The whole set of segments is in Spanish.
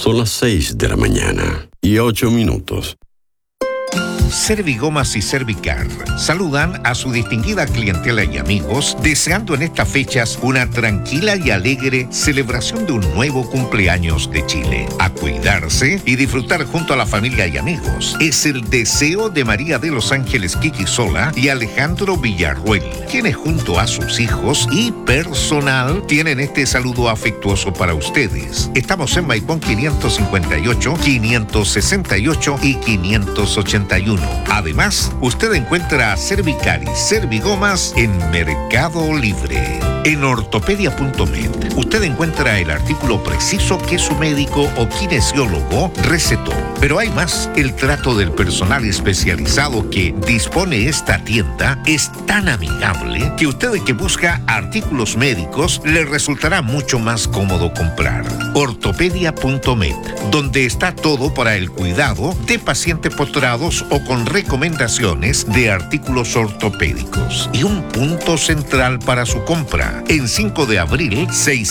Son las 6 de la mañana y 8 minutos. Servigomas y Servicar saludan a su distinguida clientela y amigos, deseando en estas fechas una tranquila y alegre celebración de un nuevo cumpleaños de Chile. A cuidarse y disfrutar junto a la familia y amigos. Es el deseo de María de los Ángeles Quiquisola y Alejandro Villarruel, quienes junto a sus hijos y personal tienen este saludo afectuoso para ustedes. Estamos en Maipón 558, 568 y 581. Además, usted encuentra Servicar y Servigomas en Mercado Libre. En ortopedia.med, usted encuentra el artículo preciso que su médico o kinesiólogo recetó. Pero hay más, el trato del personal especializado que dispone esta tienda es tan amigable que usted que busca artículos médicos le resultará mucho más cómodo comprar. Ortopedia.med, donde está todo para el cuidado de pacientes postrados o con recomendaciones de artículos ortopédicos. Y un punto central para su compra. En 5 de abril,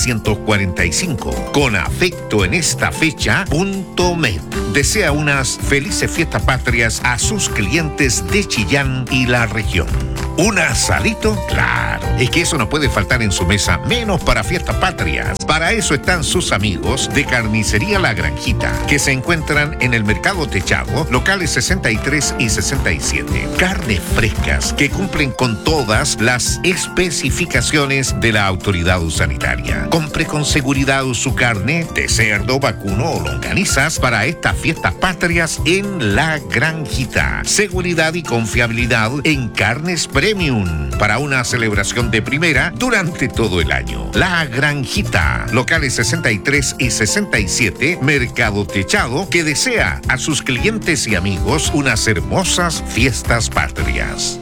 645. Con afecto en esta fecha, .med. Desea unas felices fiestas patrias a sus clientes de Chillán y la región. ¿Un asadito? Claro, es que eso no puede faltar en su mesa, menos para fiestas patrias. Para eso están sus amigos de Carnicería La Granjita, que se encuentran en el Mercado Techado, locales 63 y 67. Carnes frescas que cumplen con todas las especificaciones de la autoridad sanitaria. Compre con seguridad su carne de cerdo, vacuno o longanizas para estas fiestas patrias en La Granjita. Seguridad y confiabilidad en carnes Premium para una celebración de primera durante todo el año. La Granjita, locales 63 y 67, Mercado Techado, que desea a sus clientes y amigos unas hermosas fiestas patrias.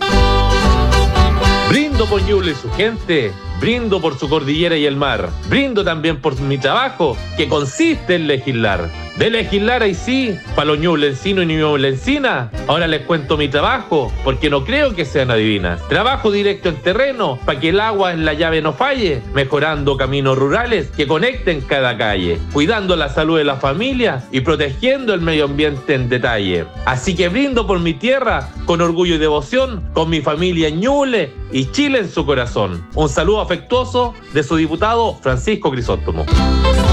Brindo por Ñuble y su gente, brindo por su cordillera y el mar, brindo también por mi trabajo, que consiste en legislar. De legislar ahí sí, para los ñublencinos y ñublencinas. Ahora les cuento mi trabajo, porque no creo que sean adivinas. Trabajo directo en terreno, para que el agua en la llave no falle, mejorando caminos rurales que conecten cada calle, cuidando la salud de las familias y protegiendo el medio ambiente en detalle. Así que brindo por mi tierra, con orgullo y devoción, con mi familia en Ñuble y Chile en su corazón. Un saludo afectuoso de su diputado Francisco Crisóstomo.